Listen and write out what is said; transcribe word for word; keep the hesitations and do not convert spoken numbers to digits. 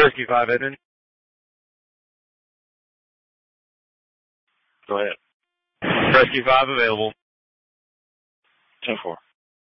Rescue five, Edmund. Go ahead. Rescue five available. ten four.